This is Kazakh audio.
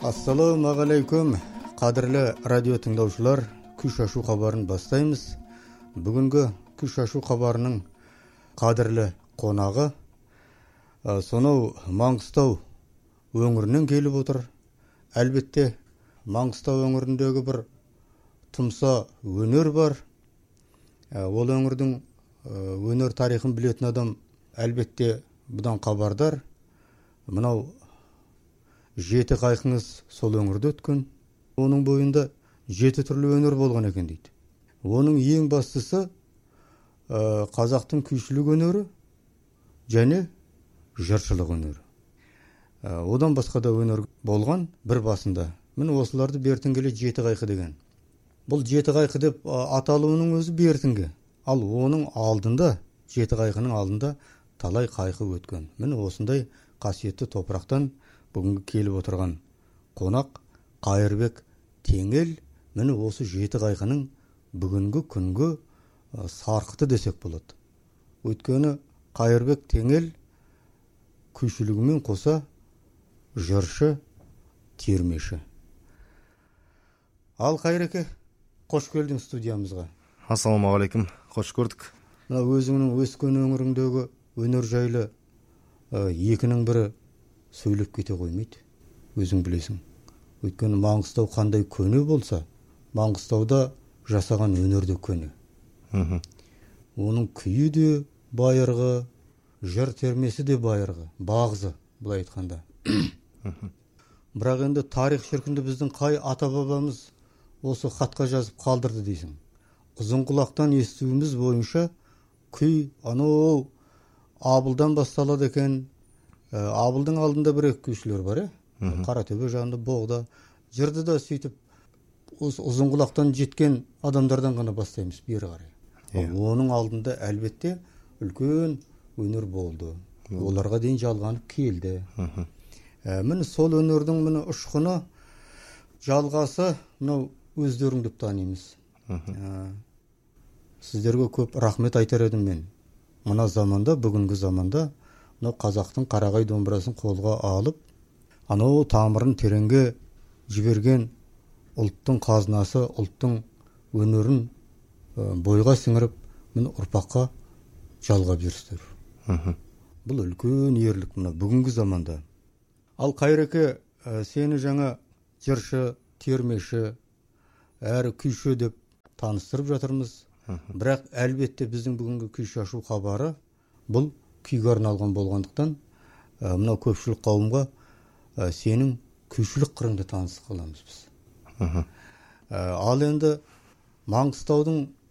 Ассалаумағалейкум, қадірлі радио тыңдаушылар, күш ашу хабарын бастаймыз. Бүгінгі күш ашу хабарының қадірлі қонағы сонау Маңғыстау өңірінен келіп отыр. Әлбетте, Маңғыстау өңіріндегі бір тұмса өнер бар. Ол өңірдің өнер тарихын білетін адам әлбетте бұдан хабардар. Мынау жеті қайқыңыз сол өңірде өткен. Оның бойында 7 түрлі өнер болған екен дейді. Оның ең бастысы қазақтың күйшілік өнері және жыршылық өнері. Одан басқа да өнер болған бір басында. Міне осыларды бертін келе 7 қайқы деген. Бұл 7 қайқы деп аталуының өзі бертінгі. Ал оның алдында, 7 қайқының алдында талай қайқы өткен. Міне осындай қасиетті топырақтан бүгінгі келіп отырған қонақ Қайырбек Теңел, міне осы 7 қайқының бүгінгі күнгі сарқыты десек болады. Өйткені Қайырбек Теңел күйшілігімен қоса жыршы, термеші. Ал Қайреке, қош келдің студиямызға. Ассалаумағалейкум, қош көрдік. Өзіңнің өскен өңіріңдегі өнер жайлы екінің бірі сөйлеп кете қоймайды. Өзің білесің. Өйткені Маңғыстау қандай көне болса, Маңғыстауда жасаған өнер де көне. Оның күйі де байырғы, жыр термесі де байырғы, бағзы, былай айтқанда. Бірақ енді тарих шіркінді біздің қай ата-бабамыз осы хатқа жазып қалдырды дейсің. Ұзын құлақтан естуіміз бойынша күй анау Абылдан басталады екен. Абылдың алдында бір-екі күйшілер бар, Қаратөбе жанында, Боғда. Жырды да сөйтіп ұзын құлақтан жеткен адамдардан ғана бастаймыз бері қарай. Оның алдында әлбетте үлкен өнер болды. Оларға дейін жалғанып келді. Міне сол өнердің міне ұшқыны, жалғасы мынау өздерің деп танимыз. Сіздерге көп рахмет айтар едім мен. Мына заманда, бүгінгі заманда қазақтың қарағай домбырасын қолға алып, анау тамырын тереңге жіберген ұлттың қазынасы, ұлттың өнерін бойға сіңіріп, міне ұрпаққа жалғап жүрсіздер. Бұл үлкен ерлік мына бүгінгі заманда. Ал Қайреке, сені жаңа жыршы, термеші, әрі күйші деп таныстырып жатырмыз. Бірақ әлбетте біздің бүгінгі күйші ашу хабары бұл күйге арналған болғандықтан, мынау көпшілік қауымға сенің күйшілік қырыңды таныстық қыламыз біз. Ал енді Маңғыстаудың